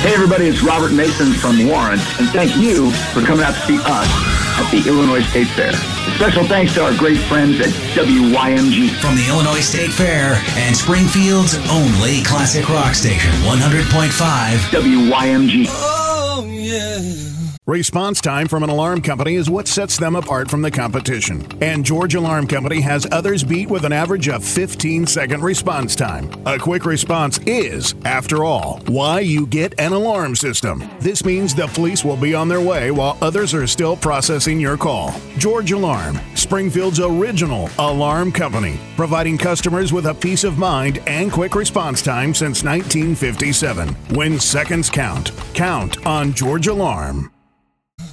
Hey everybody, it's Robert Mason from Warren, and thank you for coming out to see us at the Illinois State Fair. A special thanks to our great friends at WYMG. From the Illinois State Fair and Springfield's only classic rock station, 100.5 WYMG. Oh, yeah. Response time from an alarm company is what sets them apart from the competition. And George Alarm Company has others beat with an average of 15-second response time. A quick response is, after all, why you get an alarm system. This means the police will be on their way while others are still processing your call. George Alarm, Springfield's original alarm company, providing customers with a peace of mind and quick response time since 1957. When seconds count, count on George Alarm.